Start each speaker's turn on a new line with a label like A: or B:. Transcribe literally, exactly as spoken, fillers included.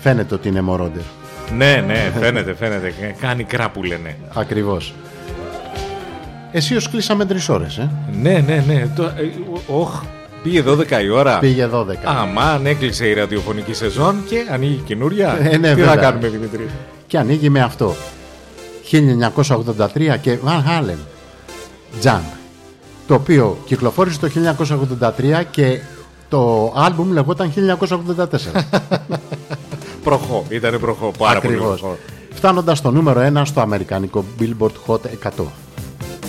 A: Φαίνεται ότι είναι μορόντερ.
B: Ναι, ναι, φαίνεται, φαίνεται. Κάνει κράπου λένε.
A: Ακριβώς. Εσύ ως κλείσαμε τρεις ώρες, ε.
B: Ναι, ναι, ναι. Το, ε, οχ, πήγε δώδεκα η ώρα.
A: Πήγε δώδεκα.
B: Αμάν, έκλεισε η ραδιοφωνική σεζόν και ανοίγει καινούρια.
A: Ε, ναι,
B: Τι
A: βέβαια.
B: θα κάνουμε, Δημήτρη?
A: Και ανοίγει με αυτό. χίλια εννιακόσια ογδόντα τρία και Van Halen Jump, το οποίο κυκλοφόρησε το χίλια εννιακόσια ογδόντα τρία και το άλμπουμ λεγόταν χίλια εννιακόσια ογδόντα τέσσερα.
B: Προχώ, ήτανε προχώ, πάρα
A: Ακριβώς.
B: πολύ προχώ.
A: Φτάνοντας στο νούμερο ένα στο αμερικανικό Billboard Hot εκατό.